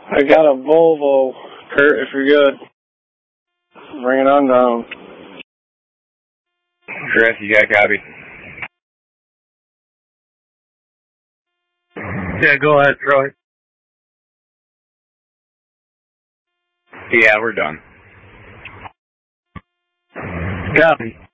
I got a Volvo, Kurt, if you're good. Bring it on down. Chris, you got a copy? Yeah, go ahead, Troy. Yeah, we're done. Copy.